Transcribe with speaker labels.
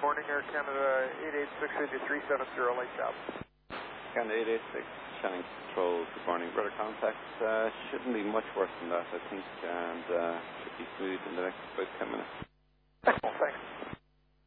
Speaker 1: morning, Air Canada 886-370, light south.
Speaker 2: Canada 886, Shannon Control, good morning. Rudder contact shouldn't be much worse than that, I think, and should be smooth in the next about 10 minutes.
Speaker 1: Well, thanks.